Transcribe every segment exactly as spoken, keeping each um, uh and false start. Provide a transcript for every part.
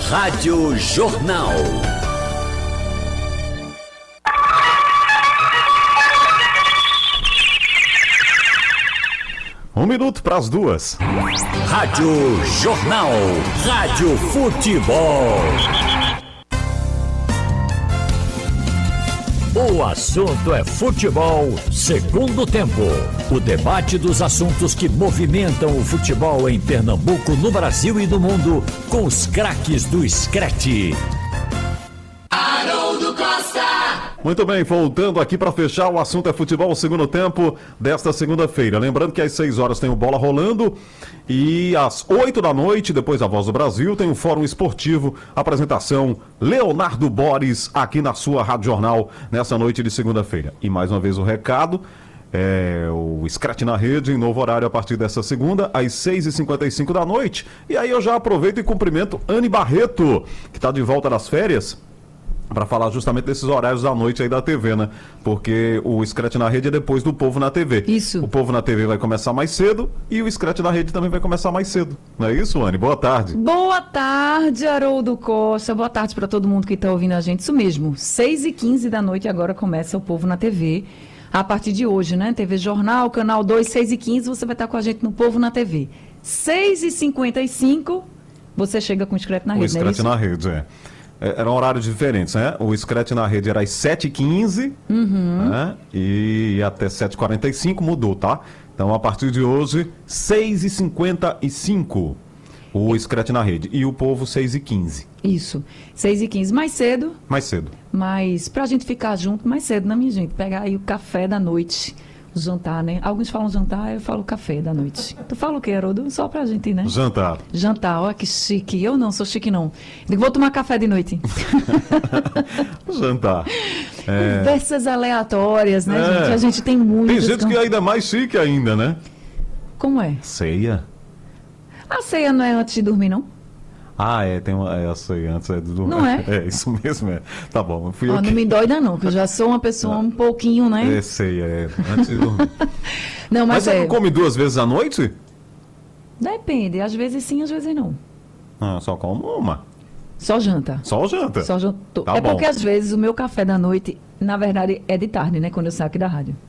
Rádio Jornal. Um minuto para as duas. Rádio Jornal. Rádio Futebol. O assunto é futebol, segundo tempo. O debate dos assuntos que movimentam o futebol em Pernambuco, no Brasil e no mundo, com os craques do Screte. Haroldo Costa. Muito bem, voltando aqui para fechar o assunto é futebol, segundo tempo desta segunda-feira. Lembrando que às seis horas tem o Bola Rolando e às oito da noite, depois da Voz do Brasil, tem o Fórum Esportivo, apresentação Leonardo Boris aqui na sua Rádio Jornal nessa noite de segunda-feira. E mais uma vez o recado, é o Screte na Rede, em novo horário a partir dessa segunda, às seis e cinquenta e cinco da noite. E aí eu já aproveito e cumprimento Anne Barreto, que está de volta das férias, para falar justamente desses horários da noite aí da T V, né? Porque o Screte na Rede é depois do Povo na T V. Isso. O Povo na T V vai começar mais cedo e o Screte na Rede também vai começar mais cedo. Não é isso, Anne? Boa tarde. Boa tarde, Haroldo Costa. Boa tarde para todo mundo que está ouvindo a gente. Isso mesmo. seis e quinze da noite agora começa o Povo na T V. A partir de hoje, né? T V Jornal, Canal dois, seis e quinze, você vai estar com a gente no Povo na T V. seis e cinquenta e cinco, você chega com o Screte na Rede, O Screte não é na Rede, é. Eram horários diferentes, né? O Screte na Rede era às sete e quinze, uhum. né? E até sete e quarenta e cinco mudou, tá? Então, a partir de hoje, seis e cinquenta e cinco, o Screte na Rede. E o Povo, seis e quinze. Isso. seis e quinze, mais cedo. Mais cedo. Mas pra gente ficar junto mais cedo, né, minha gente? Pegar aí o café da noite, o jantar, né? Alguns falam jantar, eu falo café da noite. Tu fala o quê, Haroldo? Só pra gente, né? Jantar. Jantar, olha que chique. Eu não sou chique, não. Digo, vou tomar café de noite. Jantar. É... Conversas aleatórias, né, É. gente? A gente tem muitas. Tem gente que é ainda mais chique ainda, né? Como é? Ceia. A ceia não é antes de dormir, não? Ah, é, tem uma. É a ceia antes é do. Não é? É, isso mesmo, é. Tá bom. Fui Ó, eu não que... me doida, não, que eu já sou uma pessoa um pouquinho, né? É ceia, é. Antes de dormir. Não, Mas mas, você é. não come duas vezes à noite? Depende, às vezes sim, às vezes não. Ah, só como uma. Só janta. Só janta. Só janta. Tá é bom. porque às vezes o meu café da noite, na verdade, é de tarde, né? Quando eu saio aqui da rádio.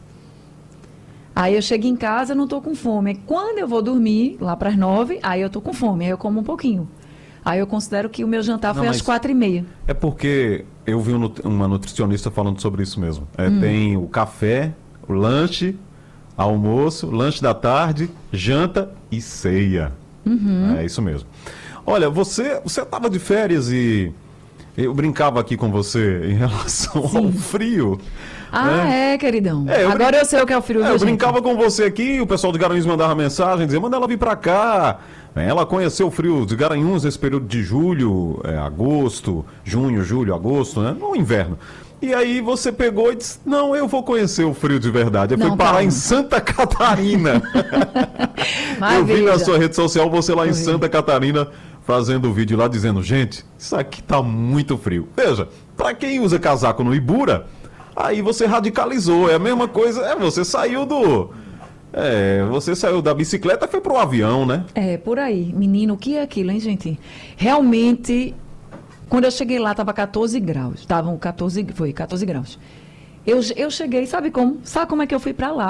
Aí eu chego em casa, não tô com fome. Quando eu vou dormir, lá para as nove, aí eu tô com fome, aí eu como um pouquinho. Aí eu considero que o meu jantar Não, foi mas- às quatro e meia. É porque eu vi um nut- uma nutricionista falando sobre isso mesmo. É, Hum. Tem o café, o lanche, almoço, lanche da tarde, janta e ceia. Uhum. É isso mesmo. Olha, você você estava de férias e eu brincava aqui com você em relação ao frio. Ah, né? é, queridão. É, eu Agora brin- eu sei o que é o frio, É, viu, eu gente? brincava com você aqui, o pessoal de Garanhuns mandava mensagem, dizia, manda ela vir pra cá. Ela conheceu o frio de Garanhuns nesse período de julho, é, agosto, junho, julho, agosto, né? No inverno. E aí você pegou e disse, não, eu vou conhecer o frio de verdade. Eu fui Não, parar calma. em Santa Catarina. Mas eu vi na veja. sua rede social você lá em Eu vi. Santa Catarina fazendo vídeo lá dizendo, gente, isso aqui tá muito frio. Veja, pra quem usa casaco no Ibura, aí você radicalizou. É a mesma coisa, é, você saiu do... É, você saiu da bicicleta e foi pro avião, né? É, por aí. Menino, o que é aquilo, hein, gente? Realmente, quando eu cheguei lá, tava quatorze graus. Estavam quatorze, foi quatorze graus. Eu, eu cheguei, sabe como? Sabe como é que eu fui pra lá?